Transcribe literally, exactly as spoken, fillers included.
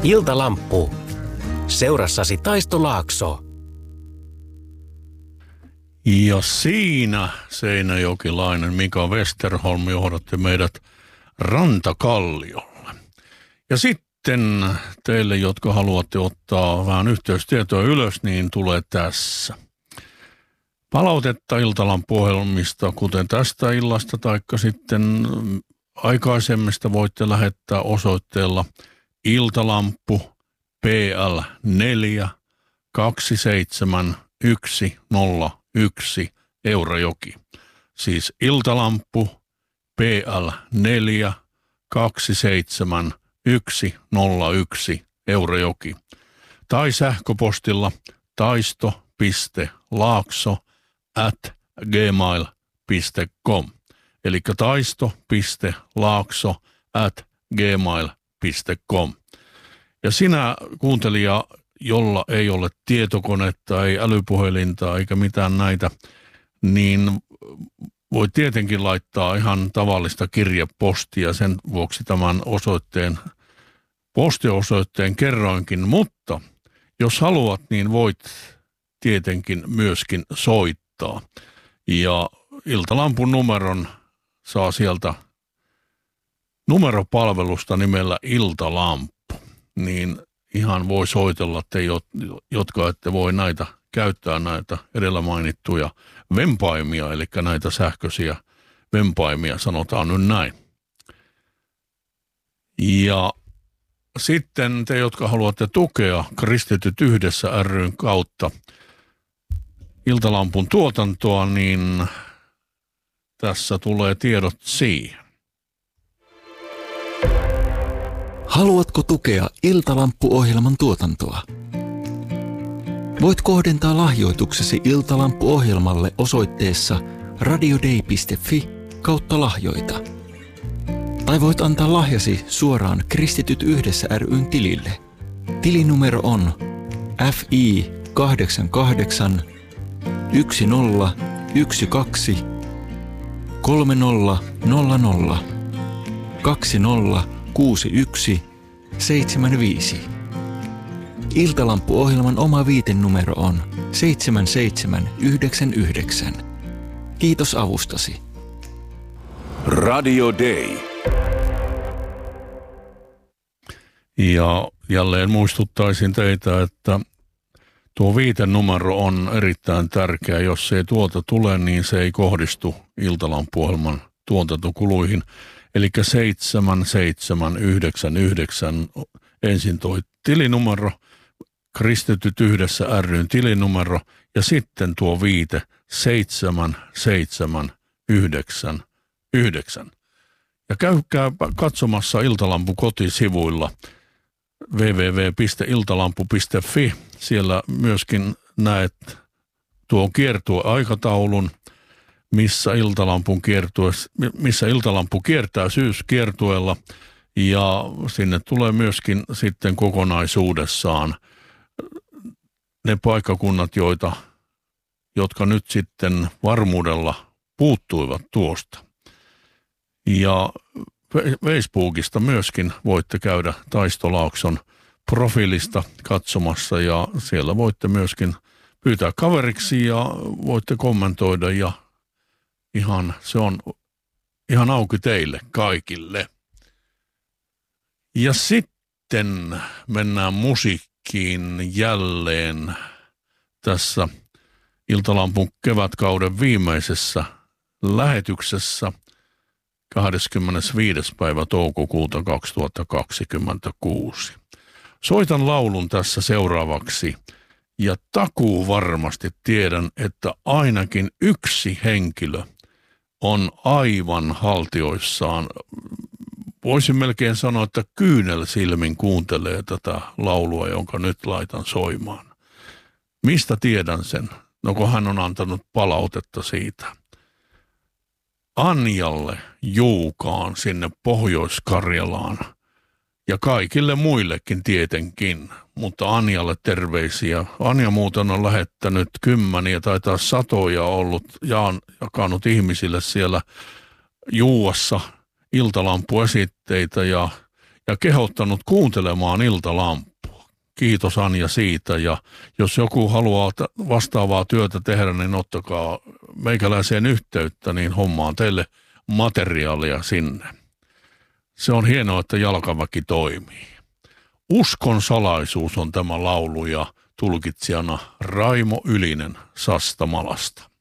Iltalamppu. Seurassasi Taisto Laakso. Ja siinä seinäjokilainen Mika Westerholm johdatti meidät Rantakalliolle. Ja sitten teille, jotka haluatte ottaa vähän yhteystietoa ylös, niin tulee tässä. Palautetta Iltalampu-ohjelmista, kuten tästä illasta, taikka sitten aikaisemmista voitte lähettää osoitteella Iltalampu P L neljä kaksi seitsemän yksi nolla yksi Eurajoki. Siis Iltalampu P L neljä kaksi seitsemän yksi nolla yksi Eurajoki. Tai sähköpostilla taisto piste laakso at gmail piste com. Eli taisto piste laakso at gmail piste com. Ja sinä kuuntelija, jolla ei ole tietokonetta, ei älypuhelinta eikä mitään näitä, niin voi tietenkin laittaa ihan tavallista kirjepostia. Sen vuoksi tämän osoitteen, postiosoitteen kerroinkin, mutta jos haluat, niin voit tietenkin myöskin soittaa. Ja Iltalampun numeron saa sieltä numeropalvelusta nimellä Iltalampu. Niin ihan voi soitella te, jotka ette voi näitä käyttää näitä edellä mainittuja vempaimia, eli näitä sähköisiä vempaimia, sanotaan nyt näin. Ja sitten te, jotka haluatte tukea Kristityt yhdessä ry:n kautta Iltalampun tuotantoa, niin tässä tulee tiedot siihen. Haluatko tukea Iltalampu-ohjelman tuotantoa? Voit kohdentaa lahjoituksesi Iltalampu-ohjelmalle osoitteessa radiodei piste fi kautta lahjoita. Tai voit antaa lahjasi suoraan Kristityt yhdessä ry:n tilille. Tilinumero on F I kahdeksan kahdeksan yksi nolla yksi kaksi kolme nolla nolla nolla kaksi nolla kuusi yksi seitsemän viisi. Iltalampu-ohjelman oma viitenumero on seitsemän seitsemän yhdeksän yhdeksän. Kiitos avustasi. Radio Day. Ja jälleen muistuttaisin teitä, että tuo viitenumero on erittäin tärkeä. Jos se ei tuolta tule, niin se ei kohdistu Iltalampu-ohjelman tuotantokuluihin. Eli seitsemän seitsemän yhdeksän yhdeksän ensin toi tilinumero, Kristityt yhdessä ry:n tilinumero ja sitten tuo viite seitsemän seitsemän yhdeksän yhdeksän. Ja käykää katsomassa Iltalampu kotisivuilla double-u double-u double-u piste iltalampu piste fi. Siellä myöskin näet tuon kiertueaikataulun, missä Iltalampun kiertue, missä Iltalampu kiertää syyskiertueella, ja sinne tulee myöskin sitten kokonaisuudessaan ne paikkakunnat, joita, jotka nyt sitten varmuudella puuttuivat tuosta. Ja Facebookista myöskin voitte käydä Taisto Laakson profiilista katsomassa, ja siellä voitte myöskin pyytää kaveriksi ja voitte kommentoida, ja ihan, se on ihan auki teille kaikille. Ja sitten mennään musiikkiin jälleen tässä Iltalampun kevätkauden viimeisessä lähetyksessä kahdeskymmenesviides päivä toukokuuta kaksituhattakaksikymmentäkuusi. Soitan laulun tässä seuraavaksi ja takuu varmasti tiedän, että ainakin yksi henkilö on aivan haltioissaan. Voisin melkein sanoa, että kyynelsilmin kuuntelee tätä laulua, jonka nyt laitan soimaan. Mistä tiedän sen? No kun hän on antanut palautetta siitä. Anjalle Juukaan sinne Pohjois-Karjalaan ja kaikille muillekin tietenkin, mutta Anjalle terveisiä. Anja muuten on lähettänyt kymmeniä tai taas satoja ollut ja on jakanut ihmisille siellä Juuassa iltalampuesitteitä ja ja kehottanut kuuntelemaan Iltalampua. Kiitos Anja siitä, ja jos joku haluaa vastaavaa työtä tehdä, niin ottakaa meikäläiseen yhteyttä, niin hommaan teille materiaalia sinne. Se on hienoa, että jalkaväki toimii. Uskon salaisuus on tämä laulu ja tulkitsijana Raimo Ylinen Sastamalasta.